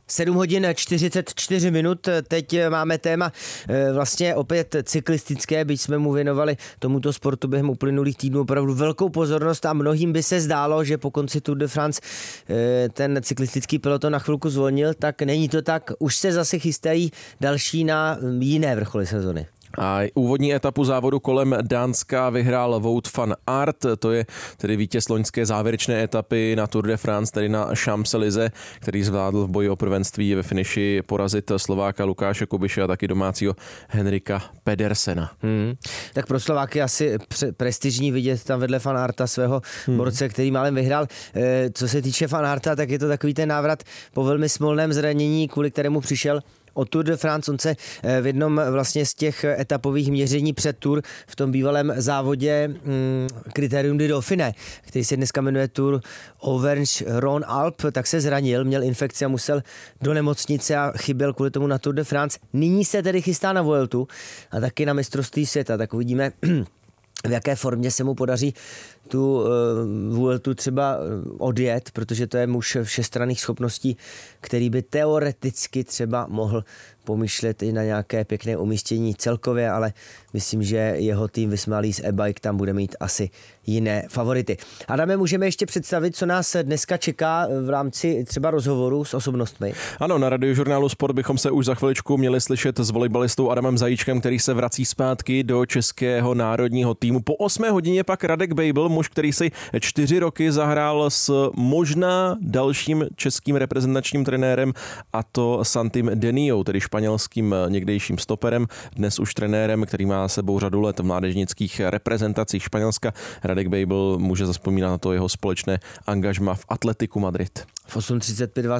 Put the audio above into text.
7 hodin 44 minut, teď máme téma vlastně opět cyklistické, byť jsme mu věnovali tomuto sportu během uplynulých týdnů opravdu velkou pozornost a mnohým by se zdálo, že po konci Tour de France ten cyklistický peloton na chvilku zvolnil, tak není to tak, už se zase chystají další na jiné vrcholy sezony. A úvodní etapu závodu kolem Dánska vyhrál Wout van Aert, to je tedy vítěz loňské závěrečné etapy na Tour de France, tedy na Champs-Élysées, který zvládl v boji o prvenství ve finiši porazit Slováka Lukáše Kubiše a taky domácího Henrika Pedersena. Tak pro Slováky asi prestižní vidět tam vedle Van Aerta svého borce, který málem vyhrál. Co se týče Van Aerta, tak je to takový ten návrat po velmi smolném zranění, kvůli kterému přišel o Tour de France. On se v jednom vlastně z těch etapových měření před Tour v tom bývalém závodě Critérium du Dauphiné, který se dneska jmenuje Tour Auvergne-Rhône-Alpes, tak se zranil, měl infekci a musel do nemocnice a chyběl kvůli tomu na Tour de France. Nyní se tedy chystá na Vueltu a taky na mistrovství světa, tak uvidíme, v jaké formě se mu podaří tu Vueltu třeba odjet, protože to je muž všestranných schopností, který by teoreticky třeba mohl pomýšlet i na nějaké pěkné umístění celkově, ale myslím, že jeho tým Visma z e-bike tam bude mít asi jiné favority. Adame, můžeme ještě představit, co nás dneska čeká v rámci třeba rozhovoru s osobnostmi? Ano, na Radiožurnálu Sport bychom se už za chviličku měli slyšet s volejbalistou Adamem Zajíčkem, který se vrací zpátky do českého národního týmu. Po 8 hodině pak Radek Bejbl, muž, který si 4 roky zahrál s možná dalším českým reprezentačním trenérem, a to Santim Deniou, tedy španělským někdejším stoperem, dnes už trenérem, který má sebou řadu let v mládežnických reprezentacích Španělska. Radek Bejbl může zazpomínat na to jeho společné angažma v Atletiku Madrid. V 8.35 vás